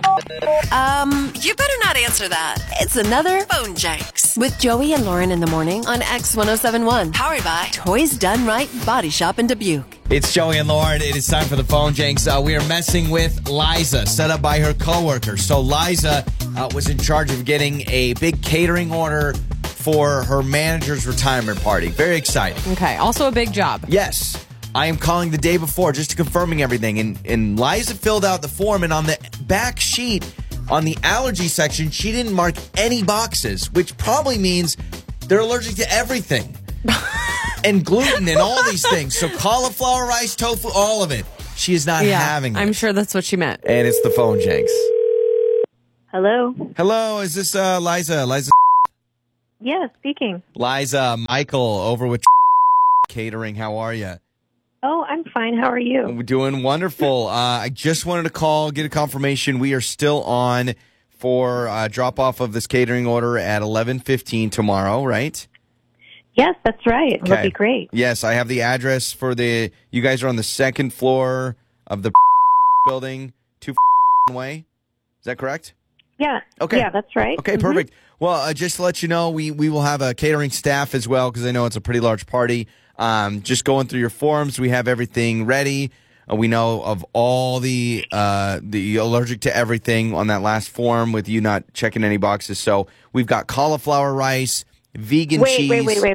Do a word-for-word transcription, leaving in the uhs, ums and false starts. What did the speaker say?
Um, you better not answer that. It's another Phone Janks with Joey and Lauren in the morning on X one oh seven one. Powered by Toys Done Right Body Shop in Dubuque. It's Joey and Lauren. It is time for the Phone Janks. Uh, we are messing with Liza, set up by her coworker. So Liza uh, was in charge of getting a big catering order for her manager's retirement party. Very exciting. Okay, also a big job. Yes. I am calling the day before, just confirming everything. And, and Liza filled out the form, and on the back sheet, on the allergy section, she didn't mark any boxes, which probably means they're allergic to everything. And gluten and all these things. So cauliflower, rice, tofu, all of it. She is not Yeah, having it. I'm sure that's what she meant. And it's the Phone Janks. Hello. Hello, is this uh, Liza? Liza? Yes, speaking. Liza, Michael over with Catering. How are you? Oh, I'm fine. How are you? We're doing wonderful. Uh, I just wanted to call, get a confirmation. We are still on for uh, drop-off of this catering order at eleven fifteen tomorrow, right? Yes, that's right. Okay. That'd be great. Yes, I have the address for the, you guys are on the second floor of the building, two way. Is that correct? Yeah. Okay. Yeah, that's right. Okay, Mhm. perfect. Well, uh, just to let you know, we, we will have a catering staff as well because I know it's a pretty large party. Um, just going through your forms, we have everything ready. Uh, we know of all the uh, the allergic to everything on that last form with you not checking any boxes. So we've got cauliflower rice, vegan Wait, cheese. wait, wait, wait.